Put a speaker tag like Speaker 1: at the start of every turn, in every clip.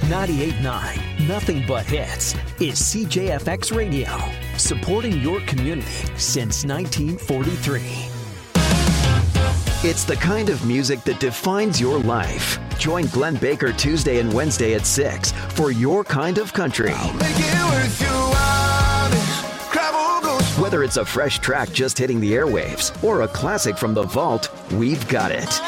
Speaker 1: 98.9, nothing but hits, is CJFX Radio, supporting your community since 1943. It's the kind of music that defines your life. Join Glenn Baker Tuesday and Wednesday at 6 for Your Kind of Country. Whether it's a fresh track just hitting the airwaves or a classic from the vault, we've got it.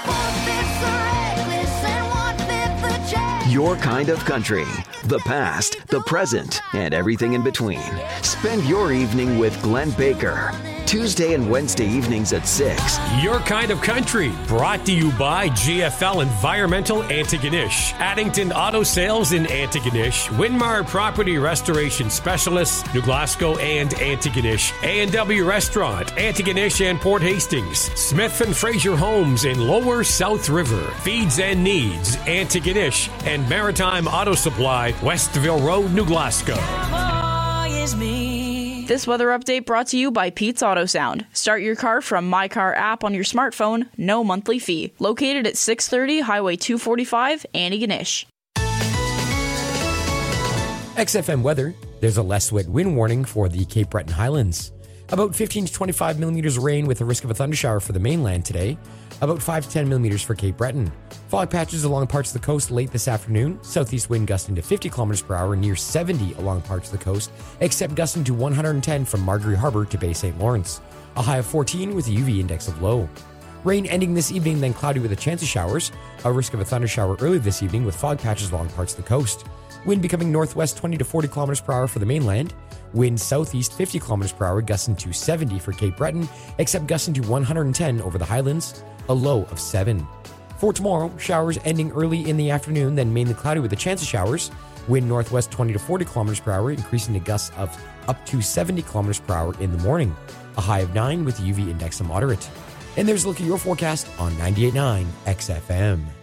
Speaker 1: Your Kind of Country. The past, the present, and everything in between. Spend your evening with Glenn Baker. Tuesday and Wednesday evenings at 6.
Speaker 2: Your Kind of Country, brought to you by GFL Environmental Antigonish, Addington Auto Sales in Antigonish, Winmar Property Restoration Specialists, New Glasgow and Antigonish, A&W Restaurant, Antigonish and Port Hastings, Smith and Fraser Homes in Lower South River, Feeds and Needs, Antigonish, and Maritime Auto Supply, Westville Road, New Glasgow.
Speaker 3: This weather update brought to you by Pete's Auto Sound. Start your car from My Car app on your smartphone, no monthly fee. Located at 630 Highway 245, Antigonish.
Speaker 4: XFM weather. There's a less wet wind warning for the Cape Breton Highlands. About 15 to 25 millimeters of rain with a risk of a thundershower for the mainland today. About 5 to 10 millimeters for Cape Breton. Fog patches along parts of the coast late this afternoon. Southeast wind gusting to 50 kilometers per hour, near 70 along parts of the coast, except gusting to 110 from Margaree Harbour to Bay St. Lawrence. A high of 14 with a UV index of low. Rain ending this evening, then cloudy with a chance of showers. A risk of a thundershower early this evening with fog patches along parts of the coast. Wind becoming northwest 20 to 40 kilometers per hour for the mainland. Wind southeast 50 kilometers per hour, gusting to 70 for Cape Breton, except gusting to 110 over the Highlands. A low of 7. For tomorrow, showers ending early in the afternoon, then mainly cloudy with a chance of showers. Wind northwest 20 to 40 kilometers per hour, increasing to gusts of up to 70 kilometers per hour in the morning. A high of 9 with the UV index of moderate. And there's a look at your forecast on 98.9 XFM.